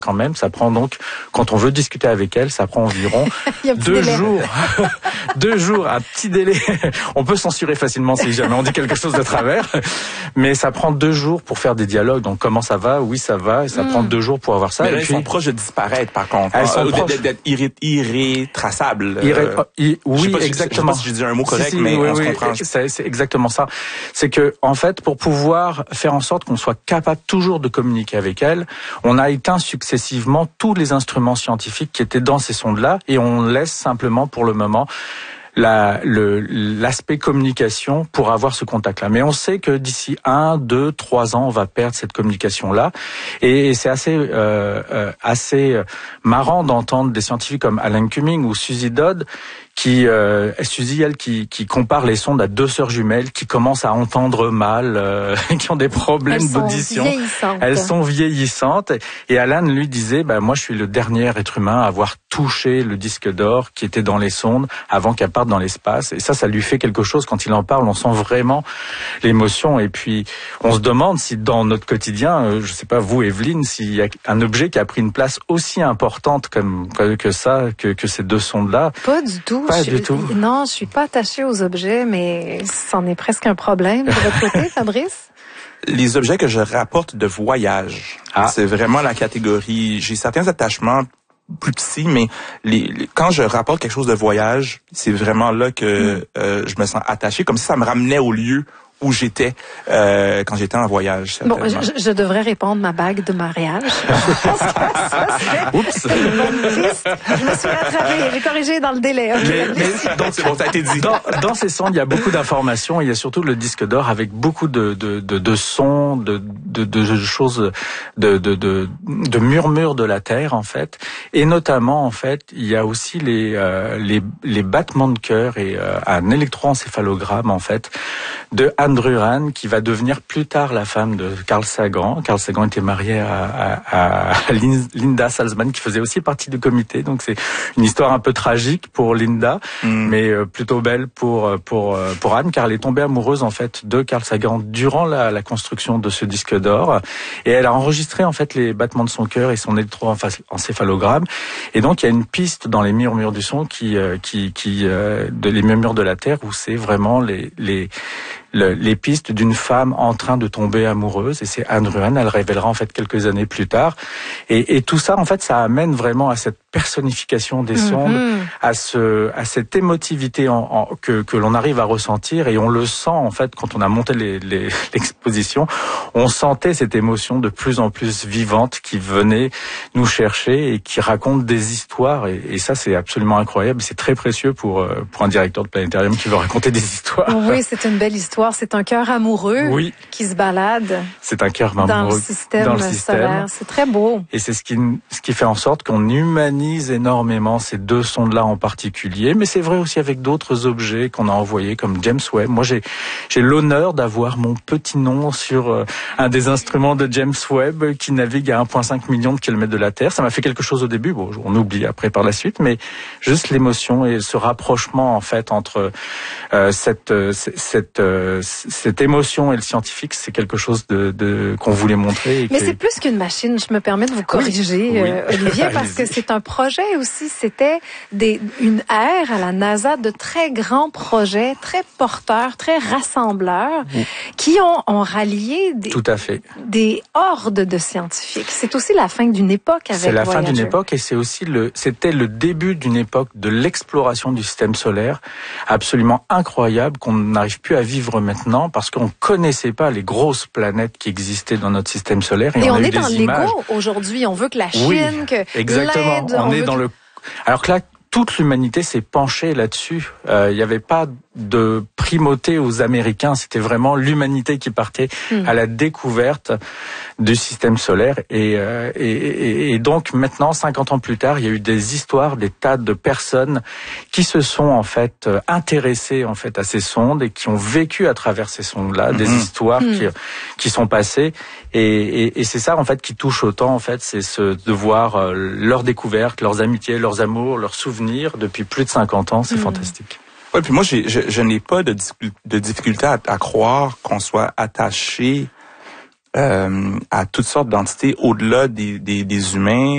quand même. Ça prend donc, quand on veut discuter avec elle, ça prend environ 2 jours. 2 jours, un petit délai. On peut censurer facilement si jamais on dit quelque chose de travers. Mais ça prend 2 jours pour faire des dialogues. Donc, comment ça va? Oui, ça va. Et ça prend 2 jours pour avoir ça. Mais là, et elles puis, sont proches de disparaître, par contre. Elles sont d'être irrétraçables. Oui, exactement. Je sais pas si je dis un mot correct, mais oui, on se comprend. C'est exactement ça. C'est que, en fait, pour pouvoir faire en sorte qu'on soit capable toujours de communiquer avec elle, on a éteint successivement tous les instruments scientifiques qui étaient dans ces sondes-là et on laisse simplement pour le moment l'aspect communication pour avoir ce contact-là. Mais on sait que d'ici 1, 2, 3 ans, on va perdre cette communication-là. Et c'est assez marrant d'entendre des scientifiques comme Alan Cumming ou Suzy Dodd Suzy, elle, qui compare les sondes à 2 sœurs jumelles qui commencent à entendre mal, qui ont des problèmes d'audition. Elles sont vieillissantes. Et Alan, lui, disait, moi, je suis le dernier être humain à avoir touché le disque d'or qui était dans les sondes avant qu'elle parte dans l'espace. Et ça lui fait quelque chose. Quand il en parle, on sent vraiment l'émotion. Et puis, on se demande si dans notre quotidien, je sais pas, vous, Evelyne, s'il y a un objet qui a pris une place aussi importante que ces 2 sondes-là. Pas du tout. Pas du tout. Non, je suis pas attachée aux objets, mais c'en est presque un problème de votre côté, Fabrice? Les objets que je rapporte de voyage, c'est vraiment la catégorie. J'ai certains attachements plus petits, mais quand je rapporte quelque chose de voyage, c'est vraiment là que je me sens attaché, comme si ça me ramenait au lieu où j'étais quand j'étais en voyage. Bon, je devrais répondre ma bague de mariage. Je pense que ça, c'est une bonne piste. Je me suis rattrapée, j'ai corrigé dans le délai. Donc c'est bon, ça a été dit. Dans ces sondes, il y a beaucoup d'informations. Il y a surtout le disque d'or avec beaucoup de sons, de choses, de murmures de la Terre en fait. Et notamment en fait, il y a aussi les battements de cœur et un électroencéphalogramme en fait de Anne Druran, qui va devenir plus tard la femme de Carl Sagan. Carl Sagan était marié à Linda Salzman, qui faisait aussi partie du comité. Donc c'est une histoire un peu tragique pour Linda, mais plutôt belle pour Anne, car elle est tombée amoureuse en fait de Carl Sagan durant la construction de ce disque d'or. Et elle a enregistré en fait les battements de son cœur et son électroencéphalogramme. Et donc il y a une piste dans les murmures du son les murmures de la Terre, où c'est vraiment les pistes d'une femme en train de tomber amoureuse, et c'est Anne Druhan, elle révélera en fait quelques années plus tard. Et tout ça, en fait, ça amène vraiment à cette personnification des sondes, à cette émotivité que l'on arrive à ressentir, et on le sent en fait quand on a monté l'exposition, on sentait cette émotion de plus en plus vivante qui venait nous chercher et qui raconte des histoires, et ça c'est absolument incroyable, c'est très précieux pour un directeur de planétarium qui veut raconter des histoires. Oui, c'est une belle histoire. C'est un cœur amoureux qui se balade. C'est un cœur amoureux dans le système solaire. C'est très beau. Et c'est ce qui fait en sorte qu'on humanise énormément ces 2 sondes-là en particulier. Mais c'est vrai aussi avec d'autres objets qu'on a envoyés comme James Webb. Moi, j'ai l'honneur d'avoir mon petit nom sur un des instruments de James Webb qui navigue à 1,5 million de kilomètres de la Terre. Ça m'a fait quelque chose au début. Bon, on oublie après par la suite, mais juste l'émotion et ce rapprochement en fait entre cette émotion et le scientifique, c'est quelque chose qu'on voulait montrer. Mais c'est plus qu'une machine, je me permets de vous corriger, Olivier, parce que c'est un projet aussi, c'était une ère à la NASA de très grands projets, très porteurs, très rassembleurs, qui ont rallié des hordes de scientifiques. C'est aussi la fin d'une époque avec C'est la Voyager. fin d'une époque, et c'était le début d'une époque de l'exploration du système solaire, absolument incroyable, qu'on n'arrive plus à vivre maintenant parce qu'on connaissait pas les grosses planètes qui existaient dans notre système solaire, et on a eu des images. Et on est dans l'ego aujourd'hui. On veut que la Chine, que l'Inde... Alors que là, toute l'humanité s'est penchée là-dessus. Il n'y avait pas de primauté aux Américains, c'était vraiment l'humanité qui partait à la découverte du système solaire. Et donc maintenant, 50 ans plus tard, il y a eu des histoires, des tas de personnes qui se sont en fait intéressées en fait à ces sondes et qui ont vécu à travers ces sondes-là, des histoires qui sont passées. Et c'est ça en fait qui touche autant en fait, c'est de voir leurs découvertes, leurs amitiés, leurs amours, leurs souvenirs depuis plus de 50 ans. C'est fantastique. Ouais, puis moi je n'ai pas de difficulté à croire qu'on soit attaché à toutes sortes d'entités au-delà des humains.